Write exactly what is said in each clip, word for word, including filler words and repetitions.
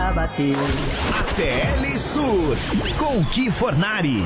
onda bater. A T L Surf, com Ki Fornari.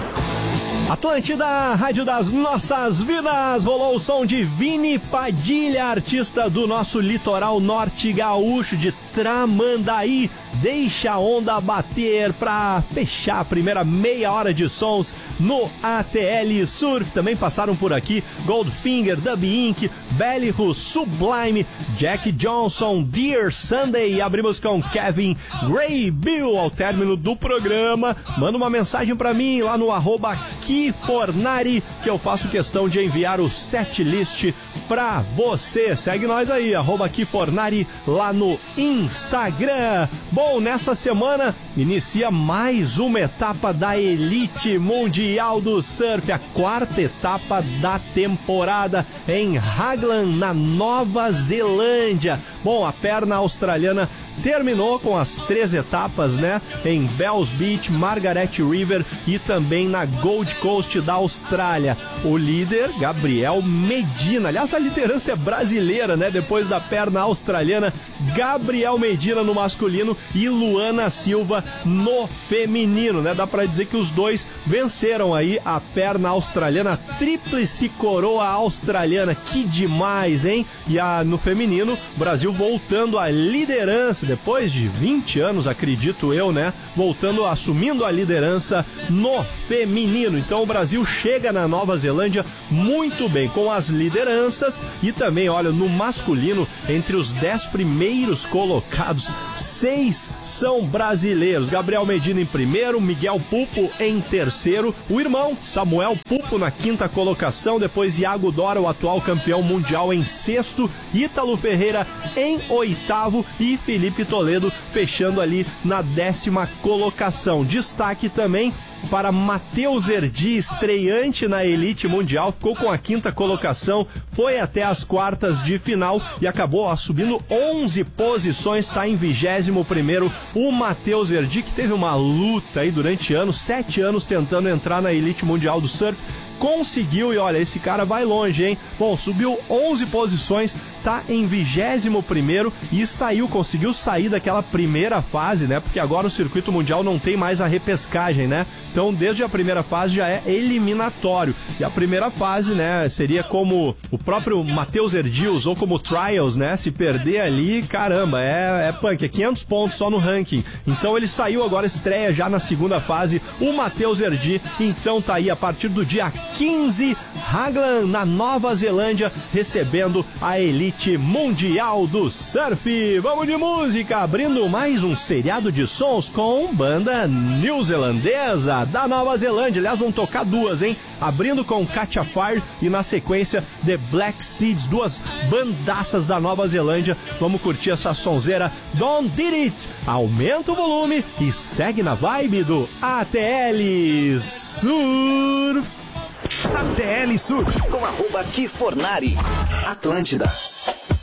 Atlântida, rádio das nossas vidas, rolou o som de Vini Padilha, artista do nosso litoral norte gaúcho de Tramandaí. Deixa a onda bater pra fechar a primeira meia hora de sons no A T L Surf. Também passaram por aqui Goldfinger, Dub Inc, Bellihu, Sublime, Jack Johnson, Dear Sunday. E abrimos com Kevin Gray Bill. Ao término do programa, manda uma mensagem pra mim lá no arroba Ki Fornari, que eu faço questão de enviar o setlist pra você. Segue nós aí, arroba Ki Fornari lá no Instagram. Bom, nessa semana inicia mais uma etapa da Elite Mundial do Surf, a quarta etapa da temporada em Raglan, na Nova Zelândia. Bom, a perna australiana terminou com as três etapas, né? Em Bells Beach, Margaret River e também na Gold Coast da Austrália. O líder, Gabriel Medina. Aliás, a liderança é brasileira, né? Depois da perna australiana, Gabriel Medina no masculino e Luana Silva no feminino, né? Dá pra dizer que os dois venceram aí a perna australiana, tríplice coroa australiana. Que demais, hein? E a, no feminino, o Brasil voltando à liderança depois de vinte anos, acredito eu, né? Voltando, assumindo a liderança no feminino. Então o Brasil chega na Nova Zelândia muito bem com as lideranças e também, olha, no masculino, entre os dez primeiros colocados, seis são brasileiros. Gabriel Medina em primeiro, Miguel Pupo em terceiro, o irmão Samuel Pupo na quinta colocação, depois Iago Dora, o atual campeão mundial, em sexto, Ítalo Ferreira em oitavo e Felipe Toledo fechando ali na décima colocação. Destaque também para Matheus Erdi, estreante na Elite Mundial, ficou com a quinta colocação, foi até as quartas de final e acabou ó, subindo onze posições, está em vigésimo primeiro. O Matheus Erdi, que teve uma luta aí durante anos, sete anos tentando entrar na Elite Mundial do Surf, conseguiu e olha, esse cara vai longe, hein? Bom, subiu onze posições, tá em vigésimo primeiro e saiu, conseguiu sair daquela primeira fase, né? Porque agora o circuito mundial não tem mais a repescagem, né? Então, desde a primeira fase já é eliminatório. E a primeira fase, né, seria como o próprio Matheus Erdi usou como trials, né? Se perder ali, caramba, é, é punk, é quinhentos pontos só no ranking. Então ele saiu agora, estreia já na segunda fase, o Matheus Erdi. Então tá aí, a partir do dia quinze, Raglan, na Nova Zelândia, recebendo a Elite Mundial do Surf. Vamos de música, abrindo mais um seriado de sons com banda neozelandesa da Nova Zelândia. Aliás, vão tocar duas, hein? Abrindo com Katia Fire e na sequência The Black Seeds, duas bandaças da Nova Zelândia. Vamos curtir essa sonzeira Don't Did It. Aumenta o volume e segue na vibe do A T L Surf. A T L Surf com arroba Ki Fornari. Atlântida.